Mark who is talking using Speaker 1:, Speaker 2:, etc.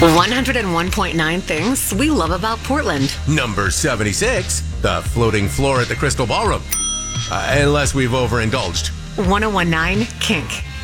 Speaker 1: 101.9 things we love about Portland.
Speaker 2: Number 76, the floating floor at the Crystal Ballroom. Unless we've overindulged.
Speaker 1: 101.9 Kink.